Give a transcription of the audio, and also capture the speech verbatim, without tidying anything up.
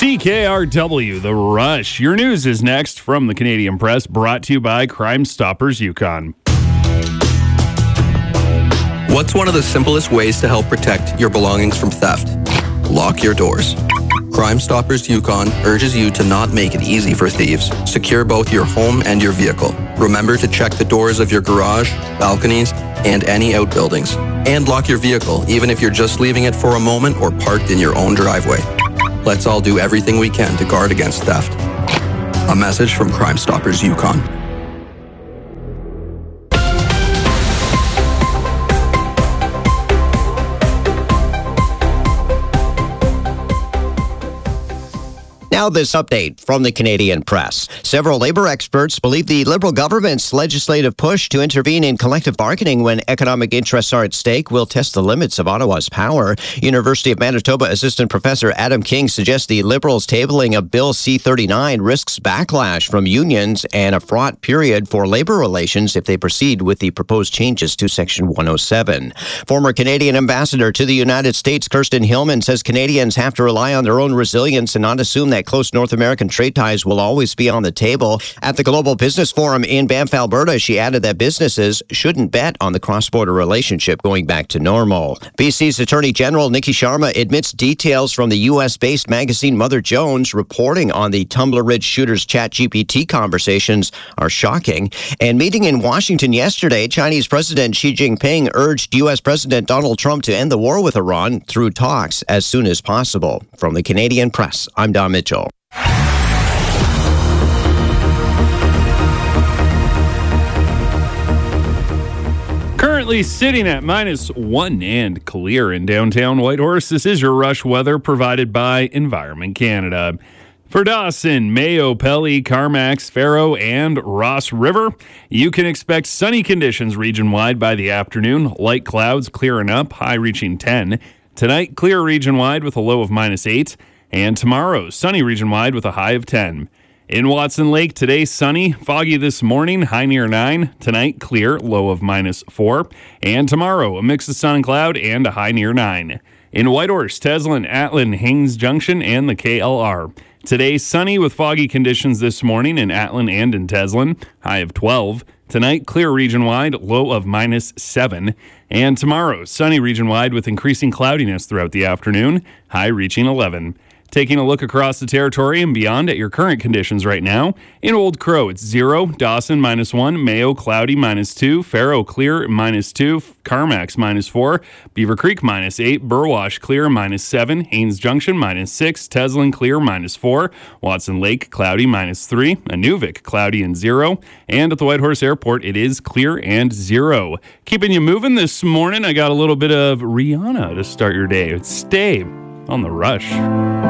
C K R W, The Rush. Your news is next from the Canadian Press, brought to you by Crime Stoppers Yukon. What's one of the simplest ways to help protect your belongings from theft? Lock your doors. Crime Stoppers Yukon urges you to not make it easy for thieves. Secure both your home and your vehicle. Remember to check the doors of your garage, balconies, and any outbuildings. And lock your vehicle, even if you're just leaving it for a moment or parked in your own driveway. Let's all do everything we can to guard against theft. A message from Crime Stoppers Yukon. Now this update from the Canadian Press. Several Labour experts believe the Liberal government's legislative push to intervene in collective bargaining when economic interests are at stake will test the limits of Ottawa's power. University of Manitoba Assistant Professor Adam King suggests the Liberals' tabling of Bill C thirty-nine risks backlash from unions and a fraught period for labour relations if they proceed with the proposed changes to Section one oh seven. Former Canadian ambassador to the United States, Kirsten Hillman, says Canadians have to rely on their own resilience and not assume that close North American trade ties will always be on the table. At the Global Business Forum in Banff, Alberta, she added that businesses shouldn't bet on the cross-border relationship going back to normal. B C's Attorney General Nikki Sharma admits details from the U S-based magazine Mother Jones reporting on the Tumbler Ridge shooters' ChatGPT conversations are shocking. And meeting in Washington yesterday, Chinese President Xi Jinping urged U S President Donald Trump to end the war with Iran through talks as soon as possible. From the Canadian Press, I'm Don Mitchell. Currently sitting at minus one and clear in downtown Whitehorse. This is your Rush weather provided by Environment Canada. For Dawson, Mayo, Pelly, Carmacks, Faro, and Ross River, you can expect sunny conditions region-wide by the afternoon. Light clouds clearing up, high reaching ten. Tonight, clear region-wide with a low of minus eight. And tomorrow, sunny region-wide with a high of ten. In Watson Lake, today sunny, foggy this morning, high near nine. Tonight, clear, low of minus four. And tomorrow, a mix of sun and cloud and a high near nine. In Whitehorse, Teslin, Atlin, Haines Junction, and the K L R. Today, sunny with foggy conditions this morning in Atlin and in Teslin, high of twelve. Tonight, clear region-wide, low of minus seven. And tomorrow, sunny region-wide with increasing cloudiness throughout the afternoon, high reaching eleven. Taking a look across the territory and beyond at your current conditions right now. In Old Crow, it's zero. Dawson, minus one. Mayo, cloudy, minus two. Faro, clear, minus two. Carmacks, minus four. Beaver Creek, minus eight. Burwash, clear, minus seven. Haines Junction, minus six. Teslin, clear, minus four. Watson Lake, cloudy, minus three. Inuvik, cloudy and zero. And at the Whitehorse Airport, it is clear and zero. Keeping you moving this morning, I got a little bit of Rihanna to start your day. Stay on the Rush.